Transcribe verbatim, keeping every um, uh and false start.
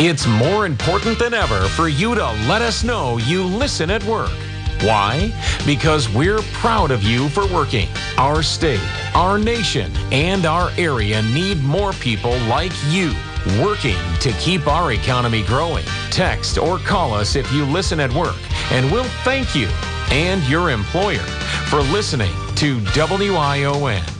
It's more important than ever for you to let us know you listen at work. Why? Because we're proud of you for working. Our state, our nation, and our area need more people like you working to keep our economy growing. Text or call us if you listen at work, and we'll thank you and your employer for listening to W I O N.